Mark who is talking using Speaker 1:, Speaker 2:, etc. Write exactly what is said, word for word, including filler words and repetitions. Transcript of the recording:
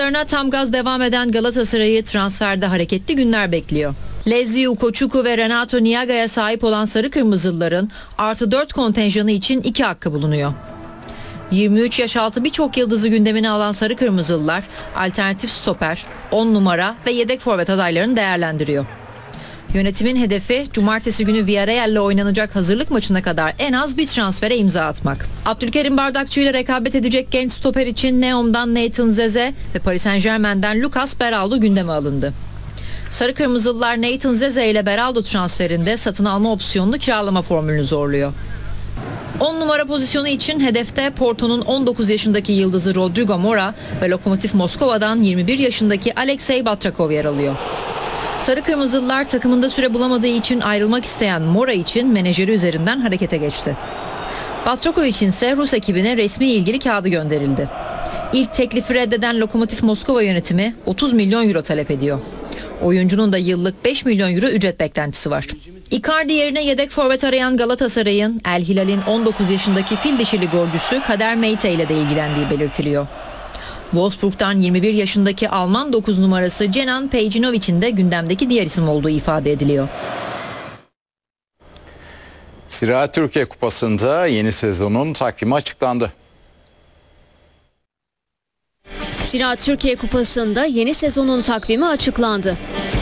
Speaker 1: Tam gaz devam eden Galatasaray'ı transferde hareketli günler bekliyor. Leslie Ukochukwu ve Renato Niaga'ya sahip olan Sarı Kırmızılıların artı dört kontenjanı için iki hakkı bulunuyor. yirmi üç yaş altı birçok yıldızı gündemine alan Sarı Kırmızılılar alternatif stoper, on numara ve yedek forvet adaylarını değerlendiriyor. Yönetimin hedefi cumartesi günü Villarreal'le oynanacak hazırlık maçına kadar en az bir transfere imza atmak. Abdülkerim Bardakçı ile rekabet edecek genç stoper için Neom'dan Nathan Zeze ve Paris Saint-Germain'den Lucas Beraldo gündeme alındı. Sarı Kırmızılılar Nathan Zeze ile Beraldo transferinde satın alma opsiyonlu kiralama formülünü zorluyor. on numara pozisyonu için hedefte Porto'nun on dokuz yaşındaki yıldızı Rodrigo Mora ve Lokomotiv Moskova'dan yirmi bir yaşındaki Alexey Batrakov yer alıyor. Sarı Kırmızılılar takımında süre bulamadığı için ayrılmak isteyen Mora için menajeri üzerinden harekete geçti. Batrakov için ise Rus ekibine resmi ilgili kağıdı gönderildi. İlk teklifi reddeden Lokomotiv Moskova yönetimi otuz milyon euro talep ediyor. Oyuncunun da yıllık beş milyon euro ücret beklentisi var. Icardi yerine yedek forvet arayan Galatasaray'ın El Hilal'in on dokuz yaşındaki fil dişili golcüsü Kader Meite ile de ilgilendiği belirtiliyor. Wolfsburg'dan yirmi bir yaşındaki Alman dokuz numarası Cenan Pejcinovic'in de gündemdeki diğer isim olduğu ifade ediliyor.
Speaker 2: Ziraat Türkiye Kupası'nda yeni sezonun takvimi açıklandı.
Speaker 3: Ziraat Türkiye Kupası'nda yeni sezonun takvimi açıklandı.